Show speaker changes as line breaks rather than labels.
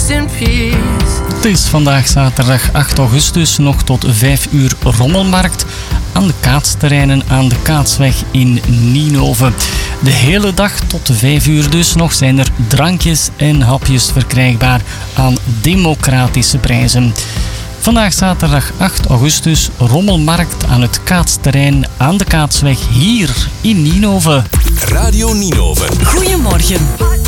rest in peace.
Het is vandaag zaterdag 8 augustus, nog tot 5 uur rommelmarkt aan de kaatsterreinen aan de Kaatsweg in Nienhoven. De hele dag tot 5 uur dus nog zijn er drankjes en hapjes verkrijgbaar aan democratische prijzen. Vandaag zaterdag 8 augustus rommelmarkt aan het kaatsterrein aan de Kaatsweg hier in Nienhoven.
Radio Nienhoven.
Goedemorgen.